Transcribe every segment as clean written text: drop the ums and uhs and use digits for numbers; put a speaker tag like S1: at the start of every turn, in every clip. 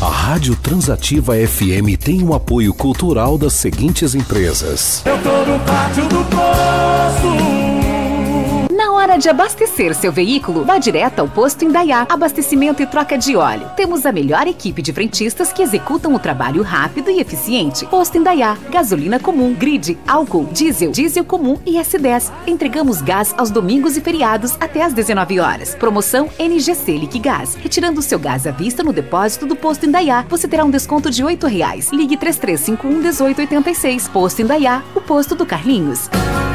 S1: A Rádio Transativa FM tem um apoio cultural das seguintes empresas.
S2: Eu tô no pátio do posto.
S3: Na hora de abastecer seu veículo, vá direto ao Posto Indaiá. Abastecimento e troca de óleo. Temos a melhor equipe de frentistas que executam o trabalho rápido e eficiente. Posto Indaiá. Gasolina comum, grid, álcool, diesel comum e S10. Entregamos gás aos domingos e feriados até às 19 horas. Promoção NGC Liquigás. Retirando seu gás à vista no depósito do Posto Indaiá, você terá um desconto de R$ 8. Ligue 3351-1886. Posto Indaiá, o posto do Carlinhos.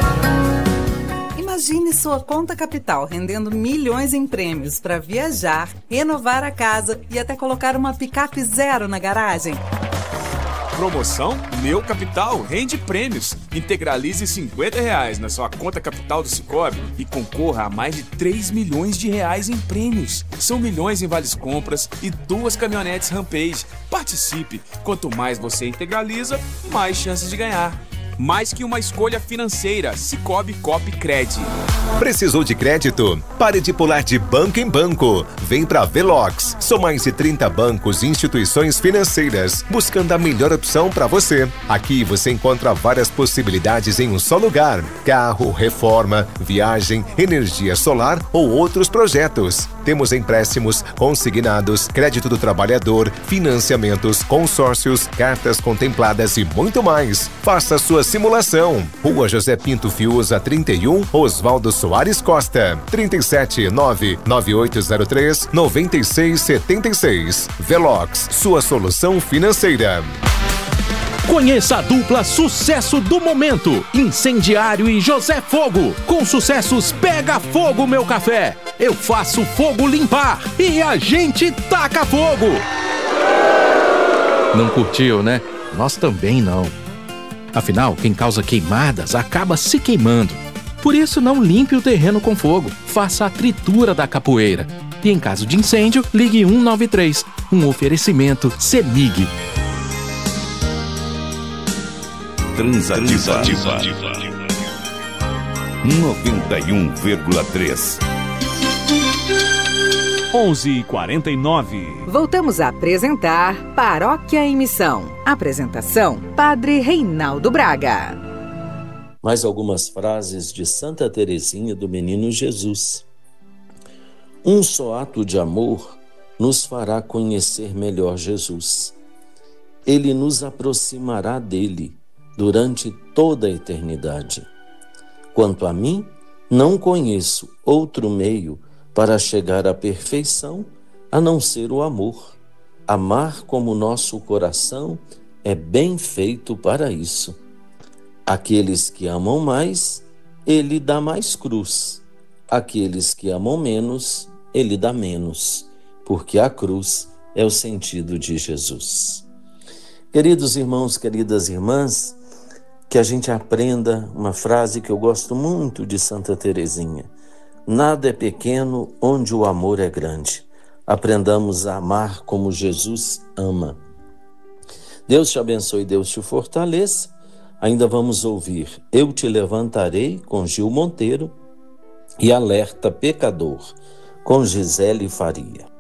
S4: Imagine sua conta capital rendendo milhões em prêmios para viajar, renovar a casa e até colocar uma picape zero na garagem.
S5: Promoção Meu Capital rende prêmios. Integralize R$50 na sua conta capital do Sicoob e concorra a mais de 3 milhões de reais em prêmios. São milhões em vales compras e 2 caminhonetes Rampage. Participe! Quanto mais você integraliza, mais chances de ganhar. Mais que uma escolha financeira, Sicoob Coop Cred.
S6: Precisou de crédito? Pare de pular de banco em banco. Vem pra Velox. São mais de 30 bancos e instituições financeiras, buscando a melhor opção para você. Aqui você encontra várias possibilidades em um só lugar. Carro, reforma, viagem, energia solar ou outros projetos. Temos empréstimos, consignados, crédito do trabalhador, financiamentos, consórcios, cartas contempladas e muito mais. Faça sua simulação. Rua José Pinto Fiuza 31, Oswaldo Soares Costa. 379-9803-9676. Velox, sua solução financeira.
S7: Conheça a dupla sucesso do momento, Incendiário e José Fogo. Com sucessos Pega Fogo Meu Café, Eu Faço Fogo Limpar e A Gente Taca Fogo. Não curtiu, né? Nós também não. Afinal, quem causa queimadas acaba se queimando. Por isso, não limpe o terreno com fogo. Faça a tritura da capoeira. E em caso de incêndio, ligue 193. Um oferecimento CEMIG.
S8: Transativa 91,3.
S9: 11h49.
S4: Voltamos a apresentar Paróquia em Missão. Apresentação: Padre Reinaldo Braga.
S10: Mais algumas frases de Santa Teresinha do Menino Jesus. Um só ato de amor nos fará conhecer melhor Jesus. Ele nos aproximará dele durante toda a eternidade. Quanto a mim, não conheço outro meio para chegar à perfeição a não ser o amor. Amar como nosso coração é bem feito para isso. Aqueles que amam mais, ele dá mais cruz. Aqueles que amam menos, ele dá menos, porque a cruz é o sentido de Jesus. Queridos irmãos, queridas irmãs, que a gente aprenda uma frase que eu gosto muito de Santa Teresinha. Nada é pequeno onde o amor é grande. Aprendamos a amar como Jesus ama. Deus te abençoe, Deus te fortaleça. Ainda vamos ouvir Eu Te Levantarei, com Gil Monteiro, e Alerta Pecador, com Gisele Faria.